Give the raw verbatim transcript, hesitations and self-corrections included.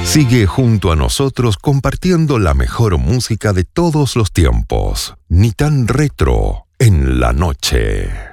Sigue junto a nosotros compartiendo la mejor música de todos los tiempos. Ni tan retro en la noche.